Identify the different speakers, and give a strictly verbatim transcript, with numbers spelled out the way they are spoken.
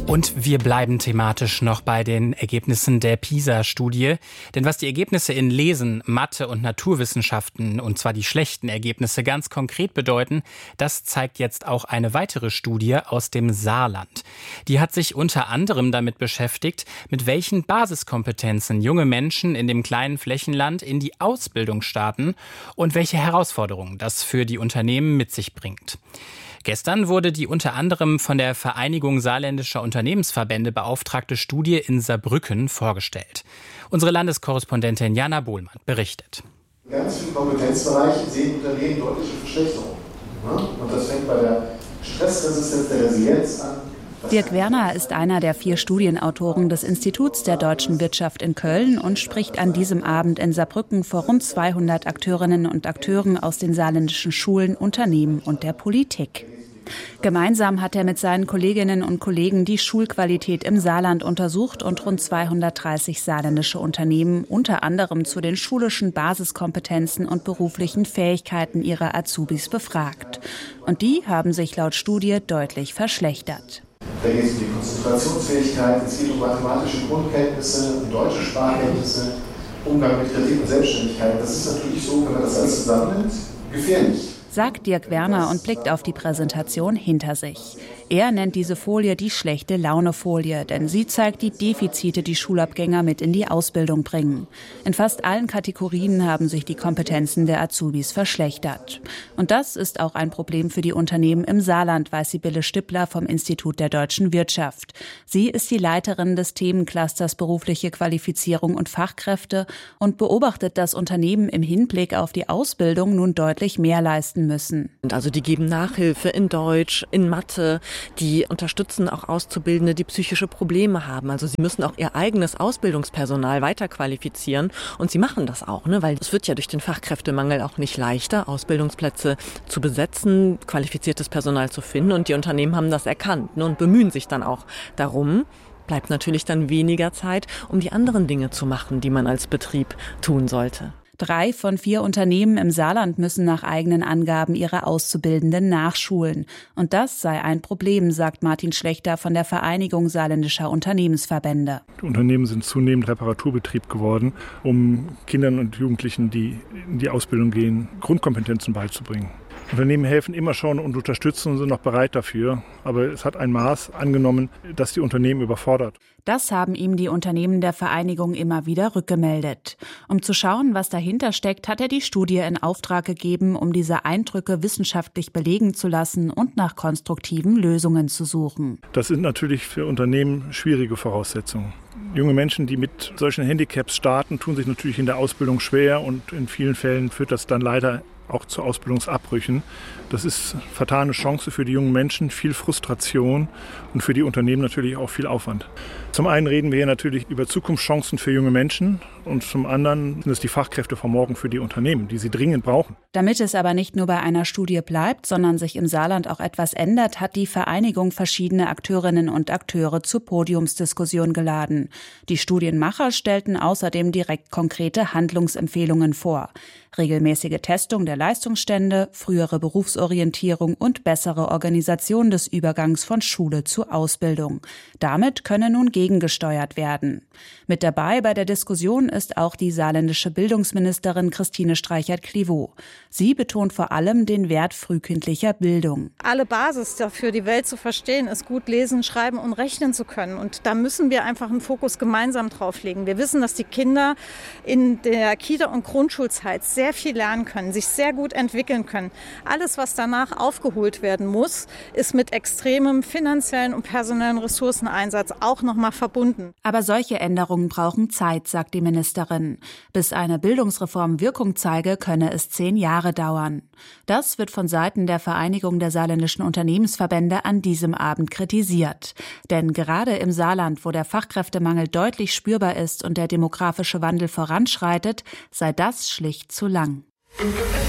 Speaker 1: Und wir bleiben thematisch noch bei den Ergebnissen der PISA-Studie. Denn was die Ergebnisse in Lesen, Mathe und Naturwissenschaften, und zwar die schlechten Ergebnisse, ganz konkret bedeuten, das zeigt jetzt auch eine weitere Studie aus dem Saarland. Die hat sich unter anderem damit beschäftigt, mit welchen Basiskompetenzen junge Menschen in dem kleinen Flächenland in die Ausbildung starten und welche Herausforderungen das für die Unternehmen mit sich bringt. Gestern wurde die unter anderem von der Vereinigung saarländischer Unternehmensverbände beauftragte Studie in Saarbrücken vorgestellt. Unsere Landeskorrespondentin Jana Bohlmann berichtet.
Speaker 2: In ganz vielen Kompetenzbereichen sehen Unternehmen deutliche Verschlechterungen. Und das fängt bei der Stressresistenz, der Resilienz an.
Speaker 3: Dirk Werner ist einer der vier Studienautoren des Instituts der deutschen Wirtschaft in Köln und spricht an diesem Abend in Saarbrücken vor rund zweihundert Akteurinnen und Akteuren aus den saarländischen Schulen, Unternehmen und der Politik. Gemeinsam hat er mit seinen Kolleginnen und Kollegen die Schulqualität im Saarland untersucht und rund zweihundertdreißig saarländische Unternehmen unter anderem zu den schulischen Basiskompetenzen und beruflichen Fähigkeiten ihrer Azubis befragt. Und die haben sich laut Studie deutlich verschlechtert.
Speaker 2: Da geht es um die Konzentrationsfähigkeit, es geht um mathematische Grundkenntnisse, um deutsche Sprachkenntnisse, Umgang mit Kritik und Selbstständigkeit. Das ist natürlich so, wenn man das alles zusammennimmt, gefährlich.
Speaker 3: Sagt Dirk Werner und blickt auf die Präsentation hinter sich. Er nennt diese Folie die schlechte Laune-Folie, denn sie zeigt die Defizite, die Schulabgänger mit in die Ausbildung bringen. In fast allen Kategorien haben sich die Kompetenzen der Azubis verschlechtert. Und das ist auch ein Problem für die Unternehmen im Saarland, weiß Sibylle Stippler vom Institut der deutschen Wirtschaft. Sie ist die Leiterin des Themenclusters berufliche Qualifizierung und Fachkräfte und beobachtet, dass Unternehmen im Hinblick auf die Ausbildung nun deutlich mehr leisten müssen.
Speaker 4: Also die geben Nachhilfe in Deutsch, in Mathe. Die unterstützen auch Auszubildende, die psychische Probleme haben. Also sie müssen auch ihr eigenes Ausbildungspersonal weiterqualifizieren. Und sie machen das auch, ne? Weil es wird ja durch den Fachkräftemangel auch nicht leichter, Ausbildungsplätze zu besetzen, qualifiziertes Personal zu finden. Und die Unternehmen haben das erkannt, ne? Und bemühen sich dann auch darum. Bleibt natürlich dann weniger Zeit, um die anderen Dinge zu machen, die man als Betrieb tun sollte.
Speaker 3: Drei von vier Unternehmen im Saarland müssen nach eigenen Angaben ihre Auszubildenden nachschulen. Und das sei ein Problem, sagt Martin Schlechter von der Vereinigung saarländischer Unternehmensverbände.
Speaker 5: Die Unternehmen sind zunehmend Reparaturbetrieb geworden, um Kindern und Jugendlichen, die in die Ausbildung gehen, Grundkompetenzen beizubringen. Unternehmen helfen immer schon und unterstützen und sind noch bereit dafür. Aber es hat ein Maß angenommen, das die Unternehmen überfordert.
Speaker 3: Das haben ihm die Unternehmen der Vereinigung immer wieder rückgemeldet. Um zu schauen, was dahinter steckt, hat er die Studie in Auftrag gegeben, um diese Eindrücke wissenschaftlich belegen zu lassen und nach konstruktiven Lösungen zu suchen.
Speaker 5: Das sind natürlich für Unternehmen schwierige Voraussetzungen. Junge Menschen, die mit solchen Handicaps starten, tun sich natürlich in der Ausbildung schwer und in vielen Fällen führt das dann leider auch zu Ausbildungsabbrüchen. Das ist vertane Chance für die jungen Menschen, viel Frustration und für die Unternehmen natürlich auch viel Aufwand. Zum einen reden wir hier natürlich über Zukunftschancen für junge Menschen und zum anderen sind es die Fachkräfte von morgen für die Unternehmen, die sie dringend brauchen.
Speaker 3: Damit es aber nicht nur bei einer Studie bleibt, sondern sich im Saarland auch etwas ändert, hat die Vereinigung verschiedene Akteurinnen und Akteure zur Podiumsdiskussion geladen. Die Studienmacher stellten außerdem direkt konkrete Handlungsempfehlungen vor. Regelmäßige Testung der Leistungsstände, frühere Berufsorientierung und bessere Organisation des Übergangs von Schule zu Ausbildung. Damit könne nun gegengesteuert werden. Mit dabei bei der Diskussion ist auch die saarländische Bildungsministerin Christine Streichert-Clivaux. Sie betont vor allem den Wert frühkindlicher Bildung.
Speaker 6: Alle Basis dafür, die Welt zu verstehen, ist gut lesen, schreiben und rechnen zu können. Und da müssen wir einfach einen Fokus gemeinsam drauf legen. Wir wissen, dass die Kinder in der Kita- und Grundschulzeit sehr viel lernen können, sich sehr gut entwickeln können. Alles, was danach aufgeholt werden muss, ist mit extremem finanziellen und personellen Ressourceneinsatz auch nochmal verbunden.
Speaker 3: Aber solche Änderungen brauchen Zeit, sagt die Ministerin. Bis eine Bildungsreform Wirkung zeige, könne es zehn Jahre dauern. Das wird von Seiten der Vereinigung der saarländischen Unternehmensverbände an diesem Abend kritisiert. Denn gerade im Saarland, wo der Fachkräftemangel deutlich spürbar ist und der demografische Wandel voranschreitet, sei das schlicht zu lang.